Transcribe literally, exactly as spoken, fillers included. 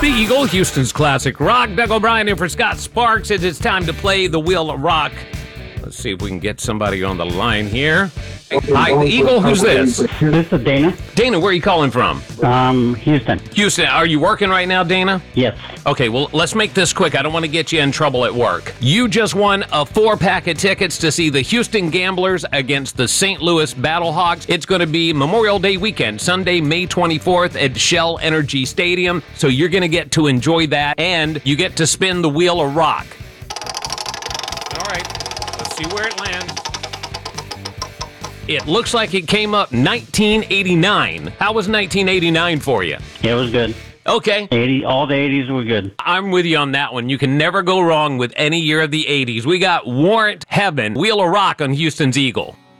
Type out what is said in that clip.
The Eagle, Houston's classic rock. Doug O'Brien here for Scott Sparks. It is time to play the Wheel of Rock. Let's see if we can get somebody on the line here. Hi, the Eagle. Who's this? This is Dana. Dana, where are you calling from? Um, Houston. Houston. Are you working right now, Dana? Yes. Okay, well, let's make this quick. I don't want to get you in trouble at work. You just won a four-pack of tickets to see the Houston Gamblers against the Saint Louis Battlehawks. It's going to be Memorial Day weekend, Sunday, May twenty-fourth at Shell Energy Stadium. So you're going to get to enjoy that, and you get to spin the Wheel of Rock. All right, let's see where it lands. It looks like it came up nineteen eighty-nine. How was nineteen eighty-nine for you? Yeah, it was good. Okay. eighty, all the eighties were good. I'm with you on that one. You can never go wrong with any year of the eighties. We got Warrant Heaven, Wheel of Rock on Houston's Eagle.